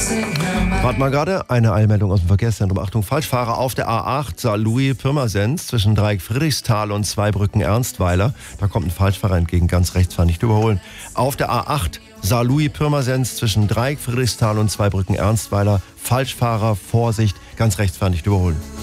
Warte mal gerade, eine Eilmeldung aus dem Verkehrszentrum. Achtung, Falschfahrer auf der A8 Saarlouis-Pirmasens zwischen Dreieck Friedrichsthal und Zweibrücken Ernstweiler. Da kommt ein Falschfahrer entgegen, ganz rechts fahren, nicht überholen. Auf der A8 Saarlouis-Pirmasens zwischen Dreieck Friedrichsthal und Zweibrücken Ernstweiler. Falschfahrer, Vorsicht, ganz rechts fahren, nicht überholen.